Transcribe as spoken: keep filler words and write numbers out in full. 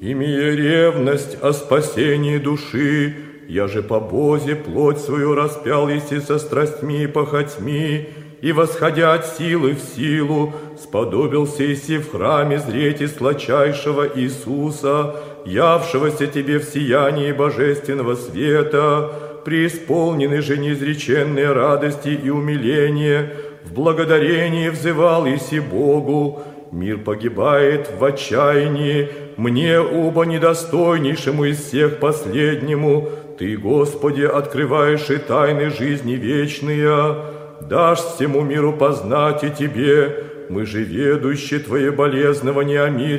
имея ревность о спасении души, я же по Бозе плоть свою распял, еси со страстьми и похотьми, и, восходя от силы в силу, сподобился еси в храме зреть и сладчайшего Иисуса, явшегося тебе в сиянии божественного света, преисполненный же неизреченной радости и умиления, в благодарении взывал еси Богу. Мир погибает в отчаянии, мне, оба недостойнейшему из всех последнему, Ты, Господи, открываешь и тайны жизни вечные, дашь всему миру познать и Тебе, мы же ведущие Твое болезного не о мире,